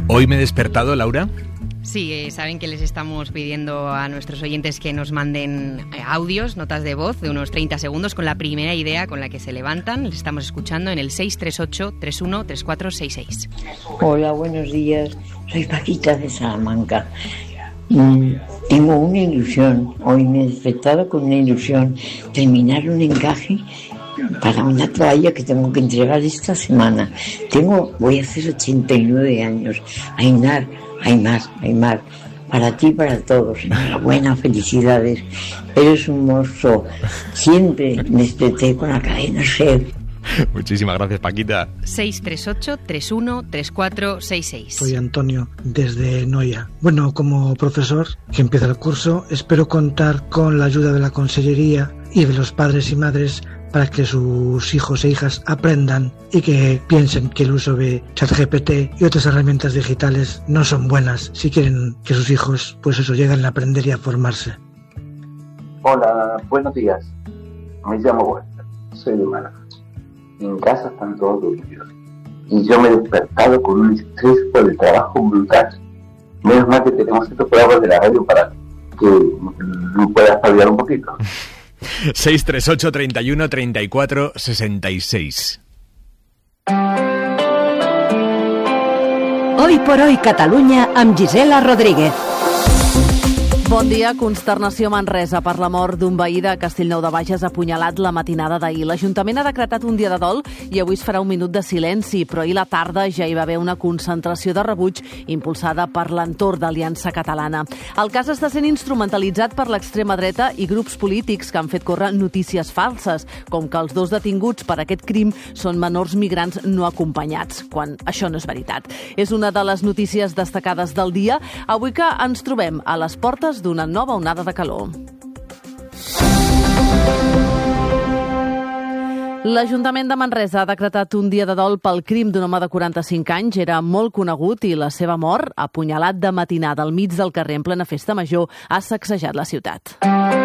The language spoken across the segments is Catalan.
¿Hoy me he despertado, Laura? Sí, saben que les estamos pidiendo a nuestros oyentes que nos manden audios, notas de voz de unos 30 segundos con la primera idea con la que se levantan. Les estamos escuchando en el 638-313466. Hola, buenos días. Soy Paquita de Salamanca. Tengo una ilusión. Hoy me he despertado con una ilusión. Terminar un encaje para una toalla que tengo que entregar esta semana. Voy a hacer 89 años. Aymar, para ti y para todos. Enhorabuena, felicidades. Eres un monstruo. Siempre me desperté con la cadena SER. Muchísimas gracias, Paquita. 638-313466. Soy Antonio, desde Noia. Bueno, como profesor que empieza el curso, espero contar con la ayuda de la Consellería y de los padres y madres para que sus hijos e hijas aprendan y que piensen que el uso de ChatGPT y otras herramientas digitales no son buenas si quieren que sus hijos, lleguen a aprender y a formarse. Hola, buenos días. Me llamo Walter, soy de Málaga. En casa están todos dormidos y yo me he despertado con un estrés por el trabajo brutal. Menos mal que tenemos estos programas de la radio para que me pueda espabilar un poquito. 638 31 34 66. Hoy por hoy Catalunya amb Gisela Rodríguez. Bon dia. Consternació a Manresa per la mort d'un veí de Castellnou de Bages apunyalat la matinada d'ahir. L'Ajuntament ha decretat un dia de dol i avui es farà un minut de silenci, però ahir a la tarda ja hi va haver una concentració de rebuig impulsada per l'entorn d'Aliança Catalana. El cas està sent instrumentalitzat per l'extrema dreta i grups polítics que han fet córrer notícies falses, com que els dos detinguts per aquest crim són menors migrants no acompanyats, quan això no és veritat. És una de les notícies destacades del dia, avui que ens trobem a les portes d'una nova onada de calor. L'Ajuntament de Manresa ha decretat un dia de dol pel crim d'un home de 45 anys. Era molt conegut i la seva mort, apunyalat de matinada al mig del carrer en plena festa major, ha sacsejat la ciutat.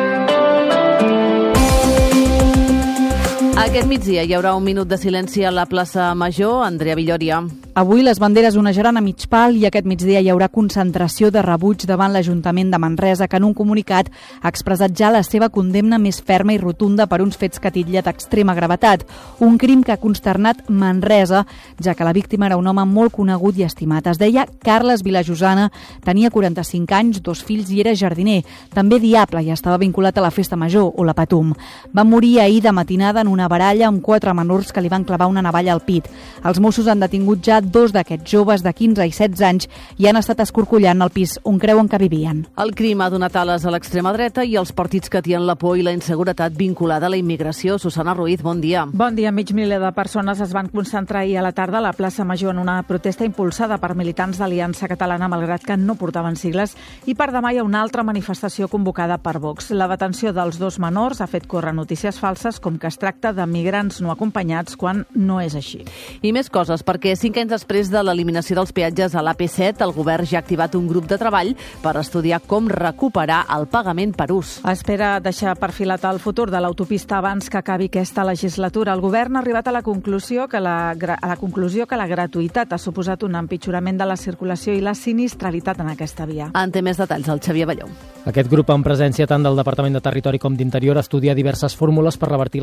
Aquest migdia hi haurà un minut de silenci a la plaça Major. Andrea Villòria. Avui les banderes onejaran a mig pal i aquest migdia hi haurà concentració de rebuig davant l'Ajuntament de Manresa, que en un comunicat ha expressat ja la seva condemna més ferma i rotunda per uns fets que titlla d'extrema gravetat. Un crim que ha consternat Manresa, ja que la víctima era un home molt conegut i estimat. Es deia Carles Vilajosana, tenia 45 anys, 2 fills i era jardiner. També diable i estava vinculat a la Festa Major o la Patum. Va morir ahir de matinada en una baralla amb 4 menors que li van clavar una navalla al pit. Els Mossos han detingut ja 2 d'aquests joves de 15 i 16 anys i han estat escorcollant el pis on creuen que vivien. El crim ha donat ales a l'extrema dreta i als partits que tien la por i la inseguretat vinculada a la immigració. Susana Ruiz, bon dia. Bon dia. Mig miler de persones es van concentrar ahir a la tarda a la plaça Major en una protesta impulsada per militants d'Aliança Catalana, malgrat que no portaven sigles, i per demà hi ha una altra manifestació convocada per Vox. La detenció dels 2 menors ha fet córrer notícies falses com que es tracta de migrants no acompanyats quan no és així. I més coses, perquè 5 anys després de l'eliminació dels peatges a l'AP7, el govern ja ha activat un grup de treball per estudiar com recuperar el pagament per ús. Espera deixar perfilat el futur de l'autopista abans que acabi aquesta legislatura. El govern ha arribat a la conclusió que la gratuïtat ha suposat un empitjorament de la circulació i la sinistralitat en aquesta via. En té més detalls el Xavier Balló. Aquest grup, en presència tant del Departament de Territori com d'Interior, estudia diverses fórmules per revertir